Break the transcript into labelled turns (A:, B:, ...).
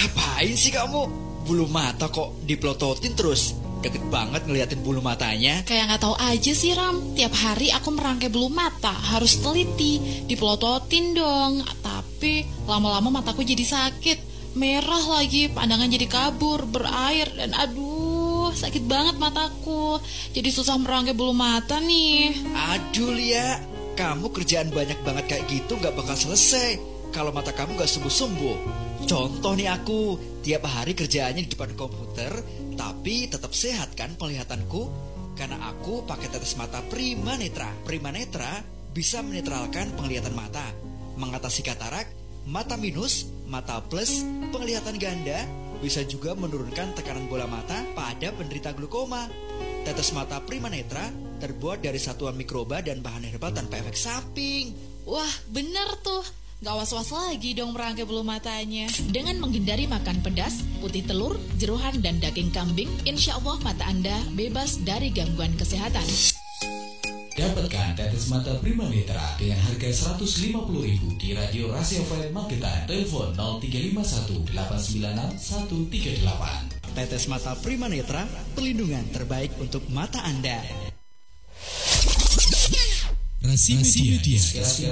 A: Ngapain sih kamu? Bulu mata kok dipelototin terus? Deket banget ngeliatin bulu matanya.
B: Kayak nggak tahu aja sih Ram. Tiap hari aku merangkai bulu mata, harus teliti, dipelototin dong. Tapi lama-lama mataku jadi sakit, merah lagi, pandangan jadi kabur, berair, dan aduh sakit banget mataku. Jadi susah merangkai bulu mata nih.
A: Aduh Lia, kamu kerjaan banyak banget kayak gitu gak bakal selesai kalau mata kamu gak sembuh-sembuh. Contoh nih aku, tiap hari kerjaannya di depan komputer, tapi tetap sehat kan penglihatanku? Karena aku pakai tetes mata Prima Netra. Prima Netra bisa menetralkan penglihatan mata, mengatasi katarak, mata minus, mata plus, penglihatan ganda, bisa juga menurunkan tekanan bola mata pada penderita glaukoma. Tetes mata Prima Netra terbuat dari satuan mikroba dan bahan herbal tanpa efek samping.
B: Wah, bener tuh. Gak was-was lagi dong merangkai bulu matanya.
C: Dengan menghindari makan pedas, putih telur, jeroan, dan daging kambing, insya Allah mata Anda bebas dari gangguan kesehatan.
D: Dapatkan tetes mata Prima Netra dengan harga Rp150.000 di Radio Rasio FM Magetan. Telepon 0351 896 138.
A: Tetes mata Prima Netra, perlindungan terbaik untuk mata Anda.
D: Rasi Media.